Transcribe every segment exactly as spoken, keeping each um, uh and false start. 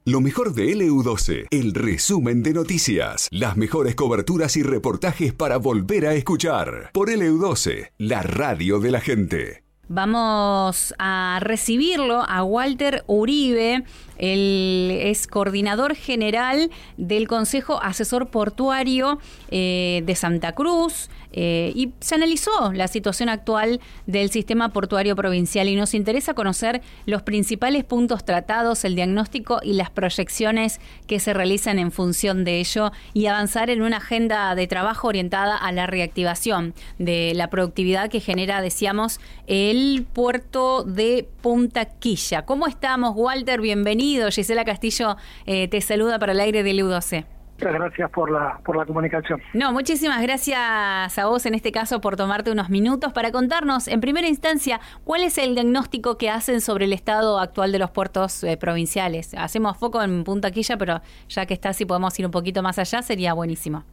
Lo mejor de L U doce, el resumen de noticias, las mejores coberturas y reportajes para volver a escuchar. Por L U doce, la radio de la gente. Vamos a recibirlo a Walter Uribe. Él es coordinador general del Consejo Asesor Portuario eh, de Santa Cruz eh, y se analizó la situación actual del sistema portuario provincial y nos interesa conocer los principales puntos tratados, el diagnóstico y las proyecciones que se realizan en función de ello y avanzar en una agenda de trabajo orientada a la reactivación de la productividad que genera, decíamos, el puerto de Punta Quilla. ¿Cómo estamos, Walter? Bienvenido. Gisela Castillo eh, te saluda para el aire de L U doce. Muchas gracias por la por la comunicación. No, muchísimas gracias a vos en este caso por tomarte unos minutos para contarnos en primera instancia cuál es el diagnóstico que hacen sobre el estado actual de los puertos eh, provinciales. Hacemos foco en Punta Quilla, pero ya que está, si podemos ir un poquito más allá, sería buenísimo.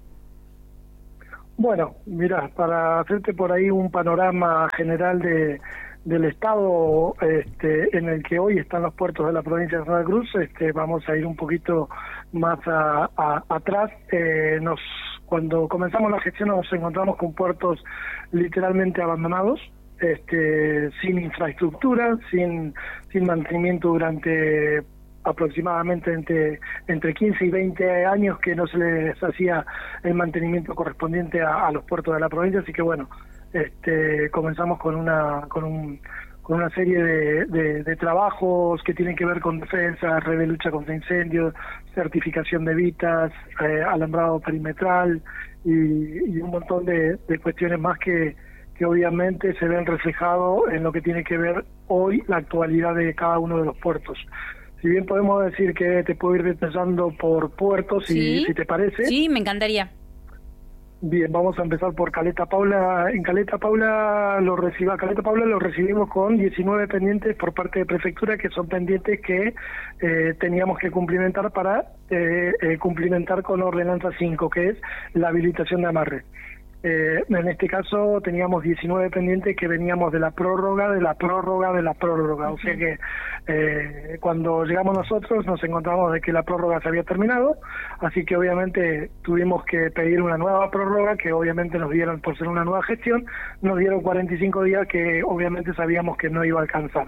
Bueno, mira, para hacerte por ahí un panorama general de del estado este, en el que hoy están los puertos de la provincia de Santa Cruz, este, vamos a ir un poquito más a, a, atrás. Eh, nos cuando comenzamos la gestión nos encontramos con puertos literalmente abandonados, este, sin infraestructura, sin sin mantenimiento durante aproximadamente entre entre quince y veinte años que no se les hacía el mantenimiento correspondiente a, a los puertos de la provincia, así que bueno, Este, comenzamos con una con un con una serie de, de, de trabajos que tienen que ver con defensa, red de lucha contra incendios, certificación de vitas, eh, alambrado perimetral y, y un montón de, de cuestiones más que, que obviamente se ven reflejado en lo que tiene que ver hoy la actualidad de cada uno de los puertos. Si bien podemos decir que te puedo ir detallando por puertos, si, ¿Sí? si te parece. Sí, me encantaría. Bien, vamos a empezar por Caleta Paula. En Caleta Paula lo reciba, Caleta Paula lo recibimos con diecinueve pendientes por parte de prefectura, que son pendientes que eh, teníamos que cumplimentar para eh, eh, cumplimentar con ordenanza cinco, que es la habilitación de amarre. Eh, en este caso teníamos diecinueve pendientes que veníamos de la prórroga, de la prórroga, de la prórroga. O sea que eh, cuando llegamos nosotros nos encontramos de que la prórroga se había terminado, así que obviamente tuvimos que pedir una nueva prórroga, que obviamente nos dieron, por ser una nueva gestión, nos dieron cuarenta y cinco días que obviamente sabíamos que no iba a alcanzar.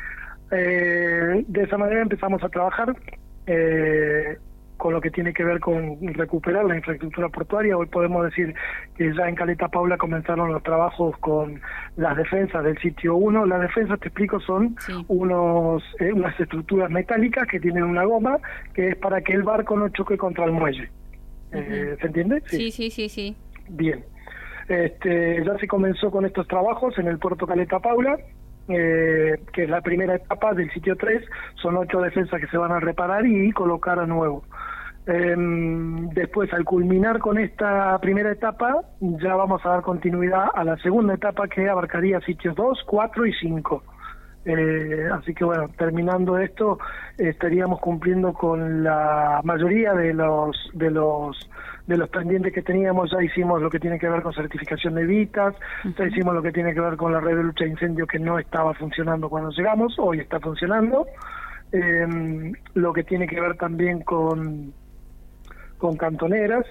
Eh, de esa manera empezamos a trabajar eh, con lo que tiene que ver con recuperar la infraestructura portuaria. Hoy podemos decir que ya en Caleta Paula comenzaron los trabajos con las defensas del sitio uno. Las defensas, te explico, son sí. unos eh, unas estructuras metálicas que tienen una goma que es para que el barco no choque contra el muelle. Uh-huh. eh, ¿Se entiende? Sí, sí, sí, sí. Bien. Este, ya se comenzó con estos trabajos en el puerto Caleta Paula. Eh, que es la primera etapa del sitio tres, son ocho defensas que se van a reparar y colocar a nuevo. Eh, después, al culminar con esta primera etapa, ya vamos a dar continuidad a la segunda etapa, que abarcaría sitios dos, cuatro y cinco. Eh, así que bueno, terminando esto, eh, estaríamos cumpliendo con la mayoría de los de los de los pendientes que teníamos. Ya hicimos lo que tiene que ver con certificación de vitas, uh-huh. ya hicimos lo que tiene que ver con la red de lucha de incendio, que no estaba funcionando cuando llegamos, hoy está funcionando. Eh, lo que tiene que ver también con con cantoneras,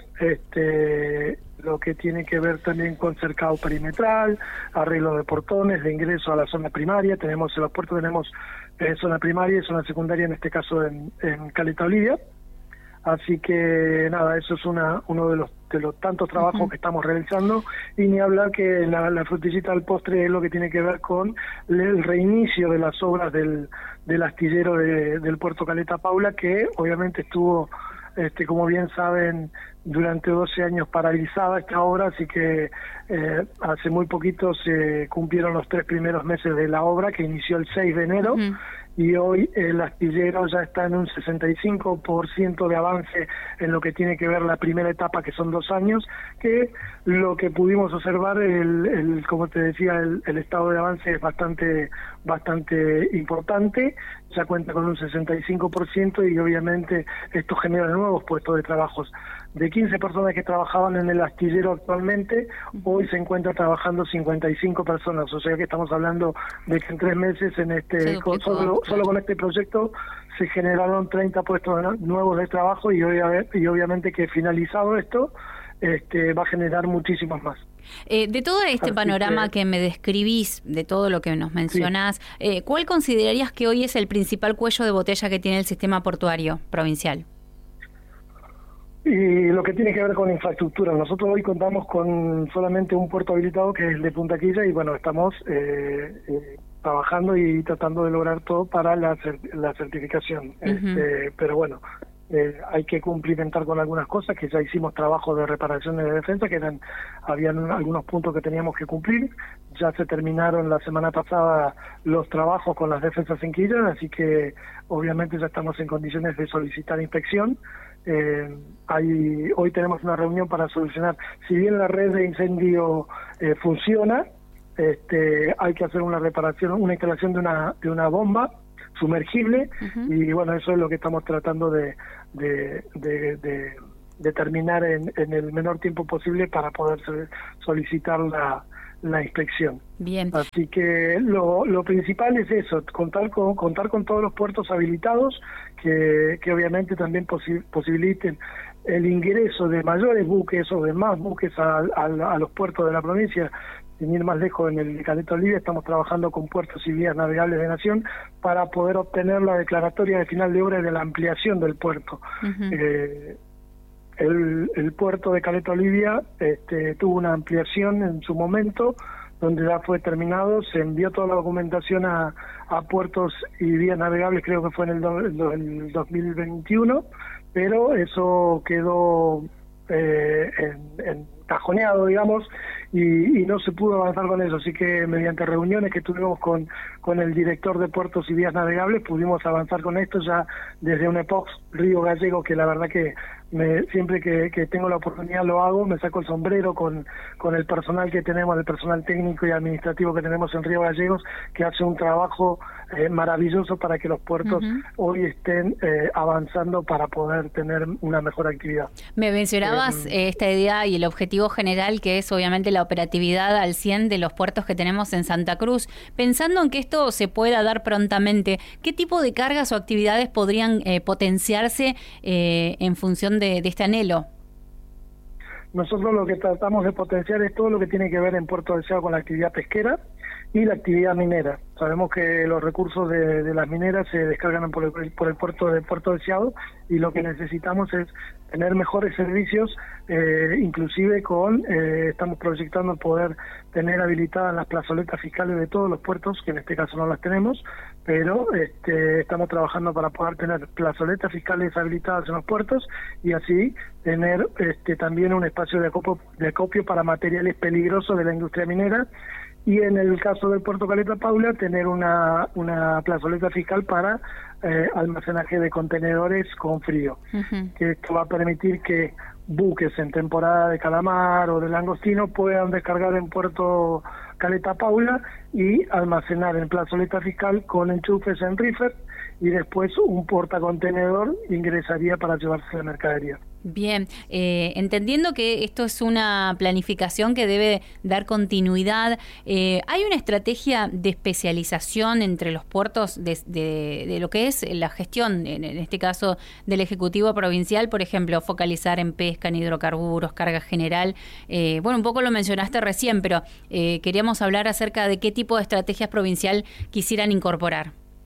este, lo que tiene que ver también con cercado perimetral, arreglo de portones, de ingreso a la zona primaria. Tenemos en los puertos tenemos eh, zona primaria y zona secundaria, en este caso en, en Caleta Olivia. Así que nada, eso es una uno de los de los tantos trabajos uh-huh. que estamos realizando, y ni hablar que la, la frutillita del postre es lo que tiene que ver con el reinicio de las obras del, del astillero de, del puerto Caleta Paula, que obviamente estuvo Este, como bien saben, durante doce años paralizada esta obra, así que eh, hace muy poquito se cumplieron los tres primeros meses de la obra, que inició el seis de enero, uh-huh. y hoy el astillero ya está en un sesenta y cinco por ciento de avance en lo que tiene que ver la primera etapa, que son dos años, que lo que pudimos observar, el, el como te decía, el, el estado de avance es bastante bastante importante. ya cuenta con un sesenta y cinco por ciento y obviamente esto genera nuevos puestos de trabajo. De quince personas que trabajaban en el astillero actualmente, hoy se encuentra trabajando cincuenta y cinco personas, o sea que estamos hablando de que en tres meses en este con, solo, solo con este proyecto se generaron treinta puestos de, nuevos de trabajo y, obvia, y obviamente que finalizado esto este, va a generar muchísimos más. Eh, de todo este Así panorama que... que me describís, de todo lo que nos mencionás, sí. eh, ¿cuál considerarías que hoy es el principal cuello de botella que tiene el sistema portuario provincial? Y lo que tiene que ver con infraestructura. Nosotros hoy contamos con solamente un puerto habilitado que es el de Punta Quilla y bueno, estamos eh, eh, trabajando y tratando de lograr todo para la, la certificación. Uh-huh. Este, pero bueno, eh, hay que cumplimentar con algunas cosas, que ya hicimos trabajos de reparación de defensa, que eran habían algunos puntos que teníamos que cumplir. Ya se terminaron la semana pasada los trabajos con las defensas en Quilla, así que obviamente ya estamos en condiciones de solicitar inspección. Eh, hay, hoy tenemos una reunión para solucionar, si bien la red de incendio eh, funciona, este, hay que hacer una reparación, una instalación de una de una bomba sumergible. Uh-huh. Y bueno, eso es lo que estamos tratando de de, de, de, de terminar en, en el menor tiempo posible para poder solicitar la la inspección. Bien. Así que lo, lo principal es eso, contar con contar con todos los puertos habilitados que, que obviamente también posi- posibiliten el ingreso de mayores buques o de más buques a, a, a los puertos de la provincia. Sin ir más lejos, en el Caleta Olivia estamos trabajando con puertos y vías navegables de Nación para poder obtener la declaratoria de final de obra de la ampliación del puerto. Uh-huh. Eh, El, el puerto de Caleta Olivia este, tuvo una ampliación en su momento, donde ya fue terminado, se envió toda la documentación a, a puertos y vías navegables, creo que fue en el, do, el dos mil veintiuno, pero eso quedó eh, en, en cajoneado, digamos, y, y no se pudo avanzar con eso, así que mediante reuniones que tuvimos con, con el director de puertos y vías navegables pudimos avanzar con esto ya desde UNEPOX Río Gallego, que la verdad que me, siempre que, que tengo la oportunidad lo hago, me saco el sombrero con, con el personal que tenemos, el personal técnico y administrativo que tenemos en Río Gallegos, que hace un trabajo eh, maravilloso para que los puertos uh-huh. hoy estén eh, avanzando para poder tener una mejor actividad. Me mencionabas eh, esta idea y el objetivo general, que es obviamente la operatividad al cien de los puertos que tenemos en Santa Cruz. Pensando en que esto se pueda dar prontamente, ¿qué tipo de cargas o actividades podrían eh, potenciarse eh, en función de, de este anhelo? Nosotros lo que tratamos de potenciar es todo lo que tiene que ver en Puerto Deseado con la actividad pesquera y la actividad minera. Sabemos que los recursos de, de las mineras se descargan por el, por el puerto de Puerto Deseado y lo que necesitamos es tener mejores servicios, eh, inclusive con, eh, estamos proyectando poder tener habilitadas las plazoletas fiscales de todos los puertos, que en este caso no las tenemos, pero este, estamos trabajando para poder tener plazoletas fiscales habilitadas en los puertos y así tener este, también un espacio de acopio, de acopio para materiales peligrosos de la industria minera. Y en el caso del puerto Caleta Paula, tener una, una plazoleta fiscal para eh, almacenaje de contenedores con frío, uh-huh. que esto va a permitir que buques en temporada de calamar o de langostino puedan descargar en puerto Caleta Paula y almacenar en plazoleta fiscal con enchufes en reefer, y después un portacontenedor ingresaría para llevarse la mercadería. Bien, eh, entendiendo que esto es una planificación que debe dar continuidad, eh, ¿hay una estrategia de especialización entre los puertos de, de, de lo que es la gestión, en, en este caso del Ejecutivo Provincial, por ejemplo, focalizar en pesca, en hidrocarburos, carga general? Eh, bueno, un poco lo mencionaste recién, pero eh, queríamos hablar acerca de qué tipo de estrategias provincial quisieran incorporar.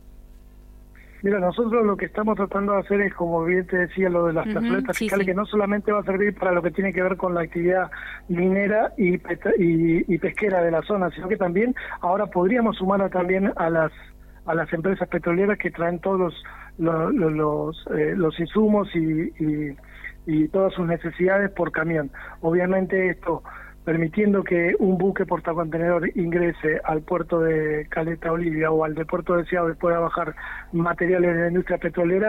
Mira, nosotros lo que estamos tratando de hacer es, como bien te decía, lo de las plazoletas uh-huh, fiscales, sí, sí. que no solamente va a servir para lo que tiene que ver con la actividad minera y, y, y pesquera de la zona, sino que también ahora podríamos sumar a, también a las a las empresas petroleras que traen todos los los, los, eh, los insumos y, y, y todas sus necesidades por camión. Obviamente esto permitiendo que un buque portacontenedor ingrese al puerto de Caleta Olivia o al de Puerto Deseado y pueda bajar materiales de la industria petrolera,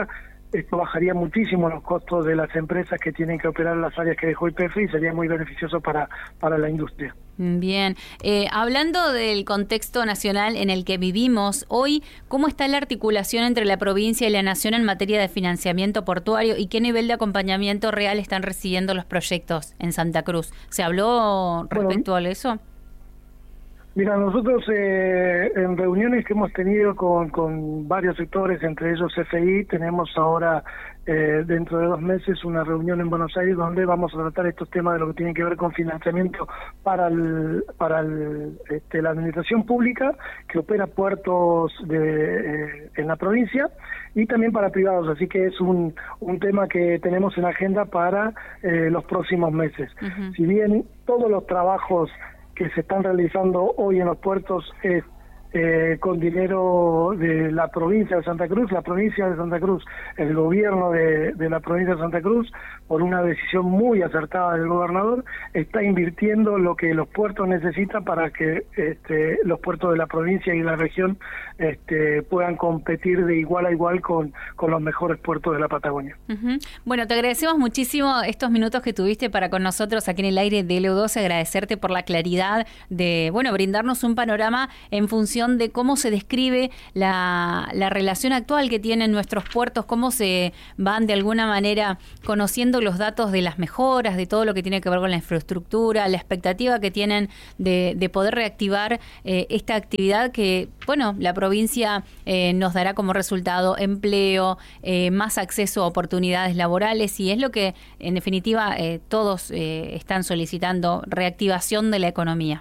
esto bajaría muchísimo los costos de las empresas que tienen que operar en las áreas que dejó Y P F y sería muy beneficioso para, para la industria. Bien, eh, hablando del contexto nacional en el que vivimos hoy, ¿cómo está la articulación entre la provincia y la nación en materia de financiamiento portuario y qué nivel de acompañamiento real están recibiendo los proyectos en Santa Cruz? ¿Se habló respecto bueno, a eso? Mira, nosotros eh, en reuniones que hemos tenido con, con varios sectores, entre ellos F I, tenemos ahora eh, dentro de dos meses una reunión en Buenos Aires donde vamos a tratar estos temas de lo que tiene que ver con financiamiento para el, para el, este, la administración pública que opera puertos de, eh, en la provincia y también para privados, así que es un, un tema que tenemos en agenda para eh, los próximos meses. Uh-huh. Si bien todos los trabajos que se están realizando hoy en los puertos es eh, con dinero de la provincia de Santa Cruz, la provincia de Santa Cruz, el gobierno de, de la provincia de Santa Cruz, por una decisión muy acertada del gobernador, está invirtiendo lo que los puertos necesitan para que este, los puertos de la provincia y la región este, puedan competir de igual a igual con, con los mejores puertos de la Patagonia. Uh-huh. Bueno, te agradecemos muchísimo estos minutos que tuviste para con nosotros aquí en el aire de L U doce, agradecerte por la claridad de, bueno, brindarnos un panorama en función de cómo se describe la, la relación actual que tienen nuestros puertos, cómo se van de alguna manera conociendo los datos de las mejoras, de todo lo que tiene que ver con la infraestructura, la expectativa que tienen de, de poder reactivar eh, esta actividad que, bueno, la provincia eh, nos dará como resultado empleo, eh, más acceso a oportunidades laborales y es lo que, en definitiva, eh, todos eh, están solicitando, reactivación de la economía.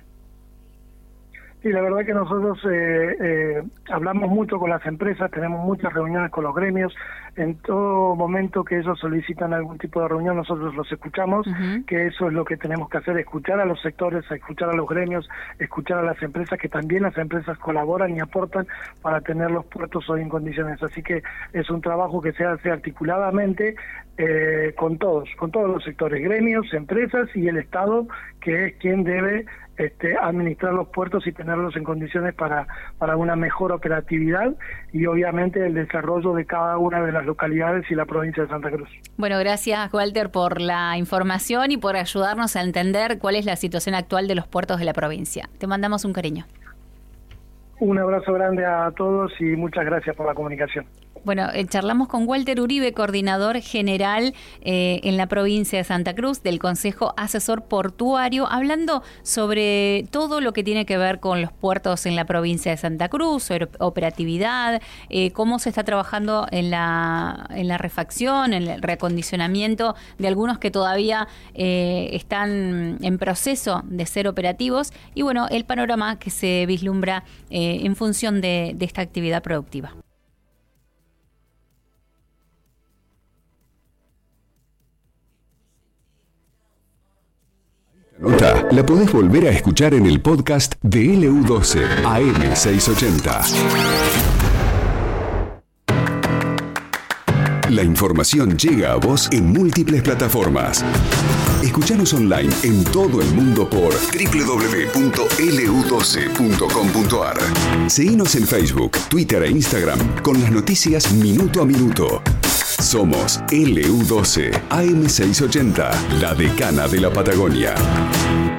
Sí, la verdad que nosotros eh, eh, hablamos mucho con las empresas, tenemos muchas reuniones con los gremios, en todo momento que ellos solicitan algún tipo de reunión nosotros los escuchamos, uh-huh. que eso es lo que tenemos que hacer, escuchar a los sectores, escuchar a los gremios, escuchar a las empresas, que también las empresas colaboran y aportan para tener los puertos hoy en condiciones, así que es un trabajo que se hace articuladamente eh, con todos, con todos los sectores, gremios, empresas y el Estado, que es quien debe Este, administrar los puertos y tenerlos en condiciones para, para una mejor operatividad y obviamente el desarrollo de cada una de las localidades y la provincia de Santa Cruz. Bueno, gracias Walter por la información y por ayudarnos a entender cuál es la situación actual de los puertos de la provincia. Te mandamos un cariño. Un abrazo grande a todos y muchas gracias por la comunicación. Bueno, eh, charlamos con Walter Uribe, coordinador general eh, en la provincia de Santa Cruz del Consejo Asesor Portuario, hablando sobre todo lo que tiene que ver con los puertos en la provincia de Santa Cruz, sobre operatividad, eh, cómo se está trabajando en la, en la refacción, en el reacondicionamiento de algunos que todavía eh, están en proceso de ser operativos y bueno, el panorama que se vislumbra eh, en función de, de esta actividad productiva. Nota la podés volver a escuchar en el podcast de L U doce A M seiscientos ochenta. La información llega a vos en múltiples plataformas. Escuchanos online en todo el mundo por doble u doble u doble u punto L U doce punto com punto A R. Seguinos en Facebook, Twitter e Instagram con las noticias minuto a minuto. Somos L U doce A M seiscientos ochenta, la decana de la Patagonia.